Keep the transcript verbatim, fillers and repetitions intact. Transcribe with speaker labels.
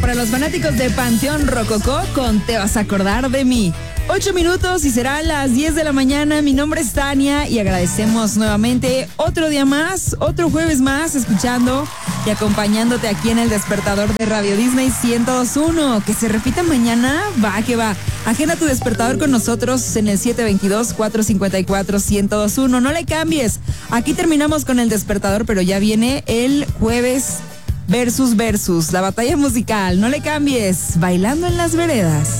Speaker 1: para los fanáticos de Panteón Rococó con Te vas a acordar de mí. Ocho minutos y será a las diez de la mañana. Mi nombre es Tania y agradecemos nuevamente otro día más, otro jueves más, escuchando y acompañándote aquí en el despertador de Radio Disney ciento dos punto uno. Que se repita mañana, va que va. Agenda tu despertador con nosotros en el siete dos dos, cuatro cinco cuatro, uno cero dos uno. No le cambies. Aquí terminamos con el despertador, pero ya viene el jueves versus versus, la batalla musical. No le cambies. Bailando en las veredas.